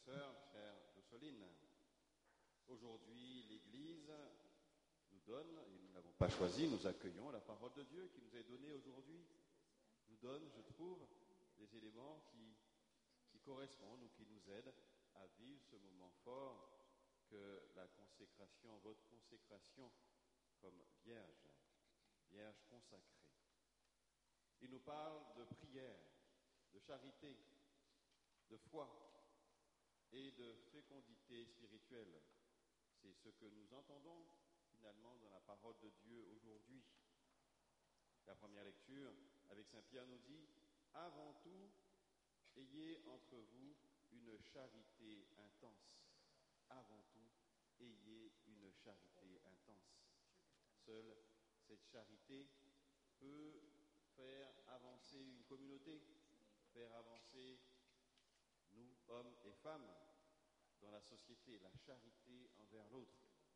sœurs, chère Jocelyne, aujourd'hui l'Église nous donne, et nous ne l'avons pas choisi, nous accueillons la parole de Dieu qui nous est donnée aujourd'hui, nous donne, je trouve, des éléments qui correspondent ou qui nous aident à vivre ce moment fort que la consécration, votre consécration comme vierge consacrée. Il nous parle de prière, de charité, de foi et de fécondité spirituelle. C'est ce que nous entendons finalement dans la parole de Dieu aujourd'hui. La première lecture avec Saint Pierre nous dit « Avant tout, ayez entre vous une charité intense. » Avant tout, ayez une charité intense. Seule cette charité peut faire avancer une communauté, faire avancer nous, hommes et femmes, dans la société, la charité envers l'autre.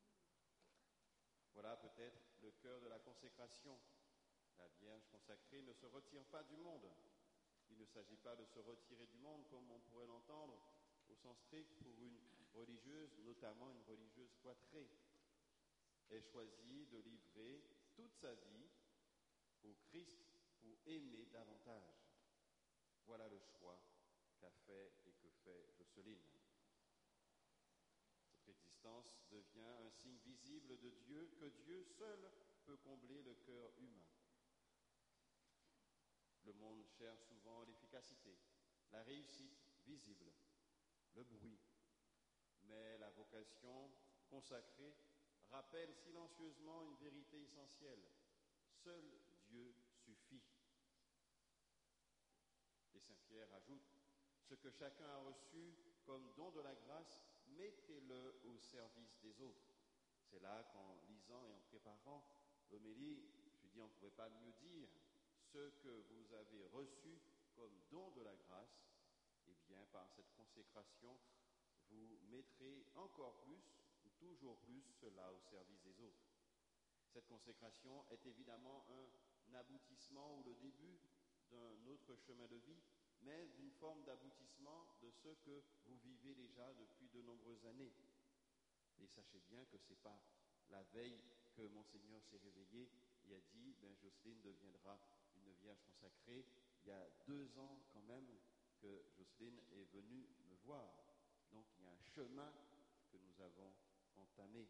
Voilà peut-être le cœur de la consécration. La Vierge consacrée ne se retire pas du monde. Il ne s'agit pas de se retirer du monde comme on pourrait l'entendre au sens strict pour une religieuse, notamment une religieuse cloîtrée. Elle choisit de livrer toute sa vie au Christ pour aimer davantage. Voilà le choix qu'a fait et que fait Jocelyne. Cette existence devient un signe visible de Dieu, que Dieu seul peut combler le cœur humain. Le monde cherche souvent l'efficacité, la réussite visible, le bruit. Mais la vocation consacrée rappelle silencieusement une vérité essentielle. Seul Dieu suffit. Et Saint Pierre ajoute, ce que chacun a reçu comme don de la grâce, mettez-le au service des autres. C'est là qu'en lisant et en préparant l'homélie, je dis on ne pouvait pas mieux dire, ce que vous avez reçu comme don de la grâce, eh bien par cette consécration, vous mettrez encore plus, ou toujours plus, cela au service des autres. Cette consécration est évidemment un aboutissement ou le début d'un autre chemin de vie, mais d'une forme d'aboutissement de ce que vous vivez déjà depuis de nombreuses années. Et sachez bien que ce n'est pas la veille que Monseigneur s'est réveillé et a dit Jocelyne deviendra une vierge consacrée. Il y a 2 ans quand même que Jocelyne est venue me voir. Donc il y a un chemin que nous avons entamé.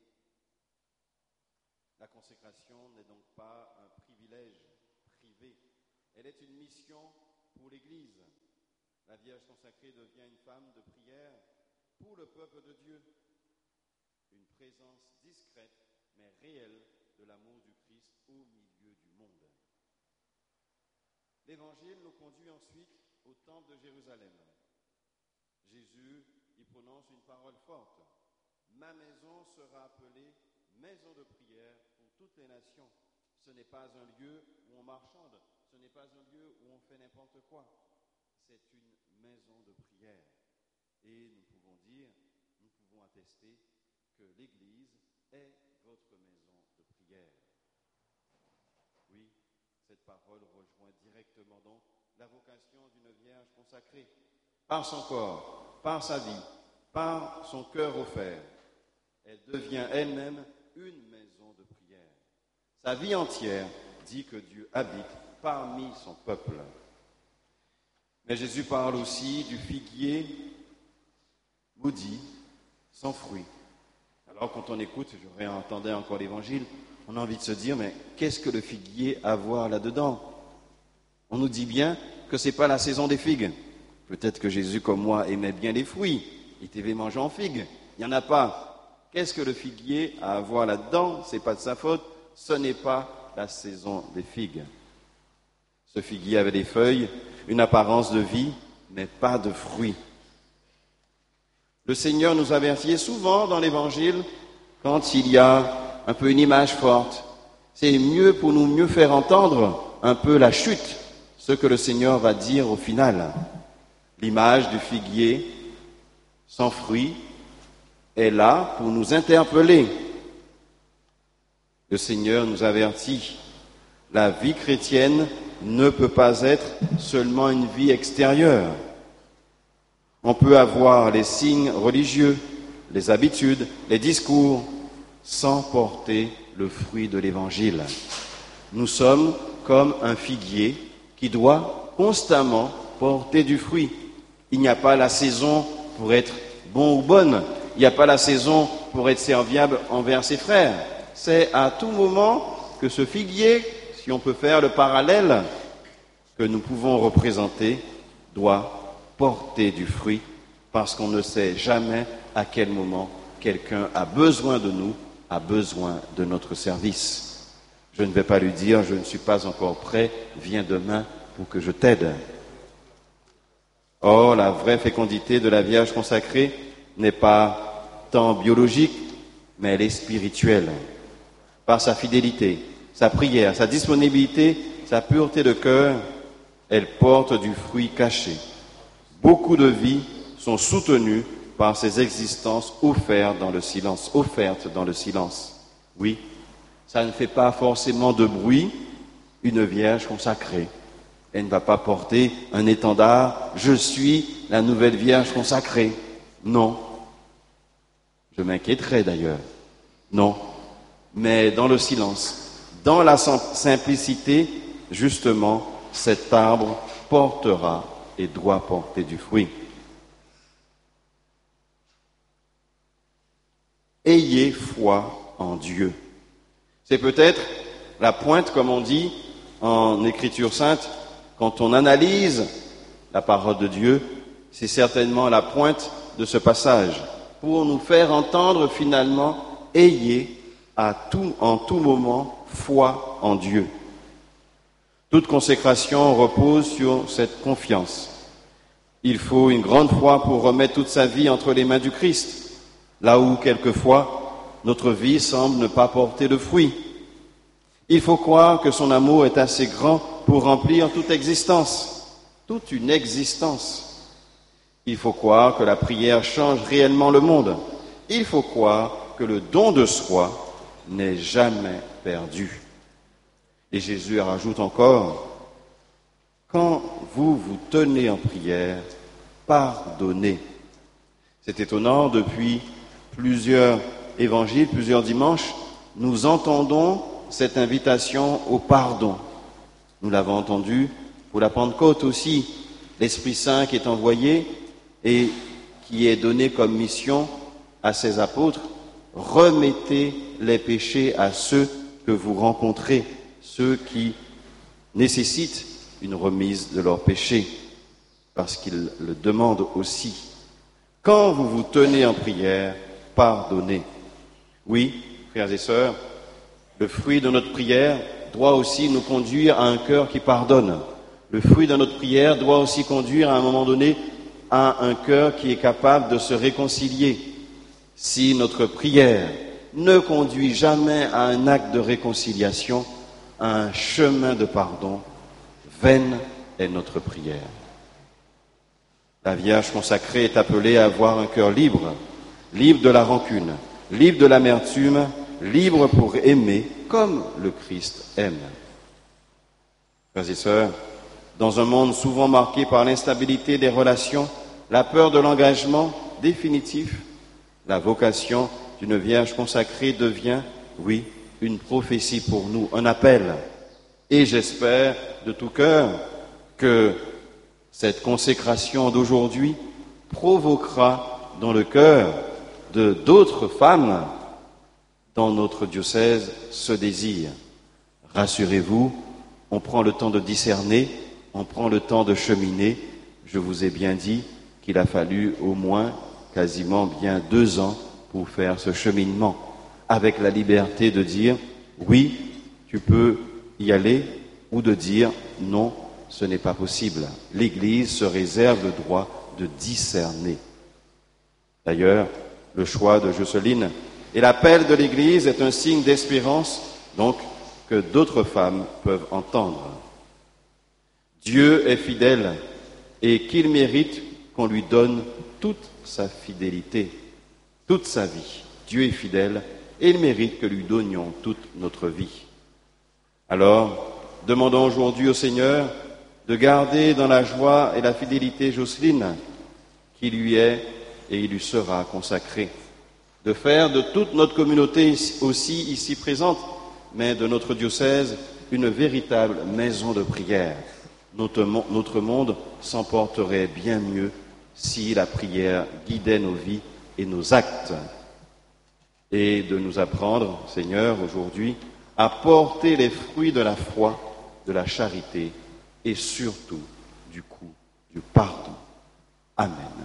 La consécration n'est donc pas un privilège privé. Elle est une mission pour l'Église. La Vierge consacrée devient une femme de prière pour le peuple de Dieu. Une présence discrète mais réelle de l'amour du Christ au milieu du monde. L'Évangile nous conduit ensuite au temple de Jérusalem. Jésus y prononce une parole forte. « Ma maison sera appelée maison de prière pour toutes les nations. » Ce n'est pas un lieu où on marchande, ce n'est pas un lieu où on fait n'importe quoi. C'est une maison de prière. Et nous pouvons dire, nous pouvons attester que l'Église est votre maison de prière. Oui, cette parole rejoint directement donc la vocation d'une vierge consacrée. Par son corps, par sa vie, par son cœur offert, elle devient elle-même une maison de prière. Sa vie entière dit que Dieu habite parmi son peuple. Mais Jésus parle aussi du figuier maudit, sans fruit. Alors quand on écoute, je réentendais encore l'Évangile, on a envie de se dire, mais qu'est-ce que le figuier a à voir là-dedans ? On nous dit bien que ce n'est pas la saison des figues. Peut-être que Jésus, comme moi, aimait bien les fruits. Il t'avait mangé en figues. Il n'y en a pas. Qu'est-ce que le figuier a à voir là-dedans ? Ce n'est pas de sa faute. Ce n'est pas la saison des figues. Ce figuier avait des feuilles, une apparence de vie, mais pas de fruits. Le Seigneur nous avertit souvent dans l'Évangile, quand il y a un peu une image forte, c'est mieux pour nous mieux faire entendre un peu la chute, ce que le Seigneur va dire au final. L'image du figuier sans fruits est là pour nous interpeller. Le Seigneur nous avertit, la vie chrétienne ne peut pas être seulement une vie extérieure. On peut avoir les signes religieux, les habitudes, les discours, sans porter le fruit de l'Évangile. Nous sommes comme un figuier qui doit constamment porter du fruit. Il n'y a pas la saison pour être bon ou bonne. Il n'y a pas la saison pour être serviable envers ses frères. C'est à tout moment que ce figuier, si on peut faire le parallèle que nous pouvons représenter, doit porter du fruit parce qu'on ne sait jamais à quel moment quelqu'un a besoin de nous, a besoin de notre service. Je ne vais pas lui dire, je ne suis pas encore prêt, viens demain pour que je t'aide. Or, la vraie fécondité de la Vierge consacrée n'est pas tant biologique, mais elle est spirituelle. Par sa fidélité, sa prière, sa disponibilité, sa pureté de cœur, elle porte du fruit caché. Beaucoup de vies sont soutenues par ces existences offertes dans le silence. Oui, ça ne fait pas forcément de bruit, une Vierge consacrée. Elle ne va pas porter un étendard, je suis la nouvelle Vierge consacrée. Non. Je m'inquiéterais d'ailleurs. Non. Mais dans le silence, dans la simplicité, justement, cet arbre portera et doit porter du fruit. Ayez foi en Dieu. C'est peut-être la pointe, comme on dit en Écriture sainte, quand on analyse la parole de Dieu, c'est certainement la pointe de ce passage pour nous faire entendre finalement, ayez en tout moment foi en Dieu. Toute consécration repose sur cette confiance. Il faut une grande foi pour remettre toute sa vie entre les mains du Christ, là où quelquefois notre vie semble ne pas porter de fruits. Il faut croire que son amour est assez grand pour remplir toute existence, toute une existence. Il faut croire que la prière change réellement le monde. Il faut croire que le don de soi n'est jamais perdu. Et Jésus rajoute encore, quand vous vous tenez en prière, pardonnez. C'est étonnant, depuis plusieurs évangiles, plusieurs dimanches, nous entendons cette invitation au pardon. Nous l'avons entendu pour la Pentecôte aussi, l'Esprit Saint qui est envoyé et qui est donné comme mission à ses apôtres, remettez les péchés à ceux que vous rencontrez, ceux qui nécessitent une remise de leurs péchés, parce qu'ils le demandent aussi. Quand vous vous tenez en prière, pardonnez. Oui, frères et sœurs, le fruit de notre prière doit aussi nous conduire à un cœur qui pardonne. Le fruit de notre prière doit aussi conduire à un moment donné à un cœur qui est capable de se réconcilier. Si notre prière ne conduit jamais à un acte de réconciliation, à un chemin de pardon, vaine est notre prière. La Vierge consacrée est appelée à avoir un cœur libre, libre de la rancune, libre de l'amertume, libre pour aimer comme le Christ aime. Frères et sœurs, dans un monde souvent marqué par l'instabilité des relations, la peur de l'engagement définitif, la vocation d'une Vierge consacrée devient, oui, une prophétie pour nous, un appel. Et j'espère de tout cœur que cette consécration d'aujourd'hui provoquera dans le cœur de d'autres femmes dans notre diocèse ce désir. Rassurez-vous, on prend le temps de discerner, on prend le temps de cheminer. Je vous ai bien dit qu'il a fallu au moins quasiment bien 2 ans pour faire ce cheminement, avec la liberté de dire oui, tu peux y aller, ou de dire non, ce n'est pas possible. L'Église se réserve le droit de discerner. D'ailleurs, le choix de Jocelyne et l'appel de l'Église est un signe d'espérance, donc, que d'autres femmes peuvent entendre. Dieu est fidèle et qu'il mérite qu'on lui donne toute sa fidélité, toute sa vie. Dieu est fidèle et il mérite que lui donnions toute notre vie. Alors, demandons aujourd'hui au Seigneur de garder dans la joie et la fidélité Jocelyne, qui lui est et il lui sera consacré. De faire de toute notre communauté aussi ici présente, mais de notre diocèse, une véritable maison de prière. Notre monde s'emporterait bien mieux si la prière guidait nos vies et nos actes. Et de nous apprendre, Seigneur, aujourd'hui, à porter les fruits de la foi, de la charité et surtout du pardon. Amen.